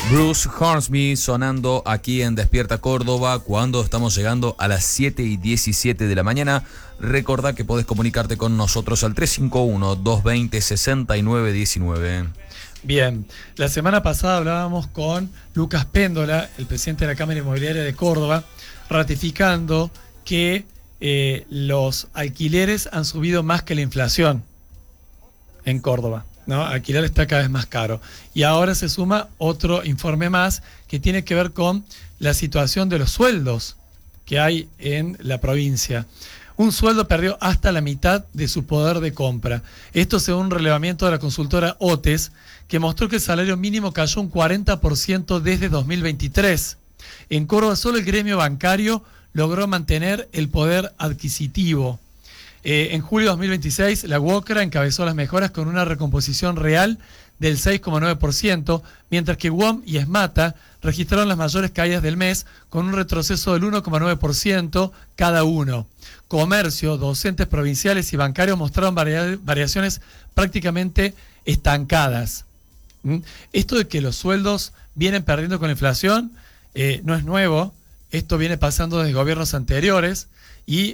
Bruce Hornsby sonando aquí en Despierta Córdoba cuando estamos llegando a las 7:17 de la mañana. Recordá que podés comunicarte con nosotros al 351-220-6919. Bien, la semana pasada hablábamos con Lucas Péndola, el presidente de la Cámara Inmobiliaria de Córdoba, ratificando que los alquileres han subido más que la inflación en Córdoba, ¿no? Alquiler está cada vez más caro. Y ahora se suma otro informe más que tiene que ver con la situación de los sueldos que hay en la provincia. Un sueldo perdió hasta la mitad de su poder de compra. Esto según un relevamiento de la consultora OTES, que mostró que el salario mínimo cayó un 40% desde 2023. En Córdoba solo el gremio bancario logró mantener el poder adquisitivo. En julio de 2026, la UOCRA encabezó las mejoras con una recomposición real del 6,9%, mientras que UOM y ESMATA registraron las mayores caídas del mes con un retroceso del 1,9% cada uno. Comercio, docentes provinciales y bancarios mostraron variaciones prácticamente estancadas. Esto de que los sueldos vienen perdiendo con la inflación no es nuevo, esto viene pasando desde gobiernos anteriores y